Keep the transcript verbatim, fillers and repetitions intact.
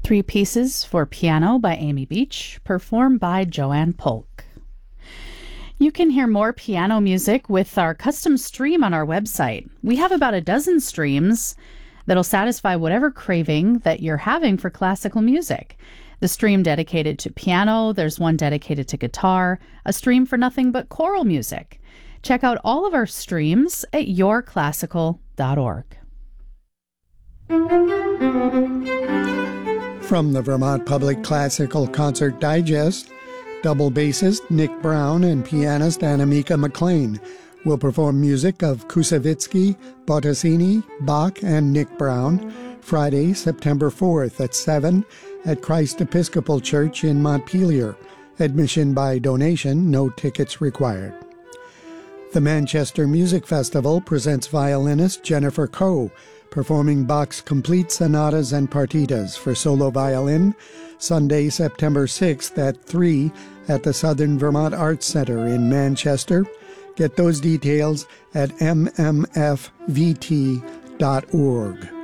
Three Pieces for Piano by Amy Beach, performed by Joanne Polk. You can hear more piano music with our custom stream on our website. We have about a dozen streams that'll satisfy whatever craving that you're having for classical music. The stream dedicated to piano, there's one dedicated to guitar, a stream for nothing but choral music. Check out all of our streams at your classical dot org. From the Vermont Public Classical Concert Digest, double bassist Nick Brown and pianist Annemieka McLean will perform music of Kusevitsky, Bottesini, Bach, and Nick Brown Friday, September fourth at seven at Christ Episcopal Church in Montpelier. Admission by donation, no tickets required. The Manchester Music Festival presents violinist Jennifer Coe, performing Bach's complete sonatas and partitas for solo violin, Sunday, September sixth at three at the Southern Vermont Arts Center in Manchester. Get those details at m m f v t dot org.